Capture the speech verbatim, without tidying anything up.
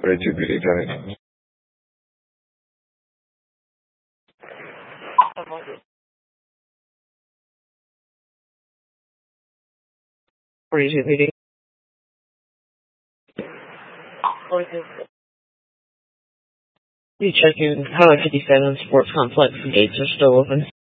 Bridget Beauty Clinic. Bridget Beauty. You check in Highway fifty-seven Sports Complex. The gates are still open.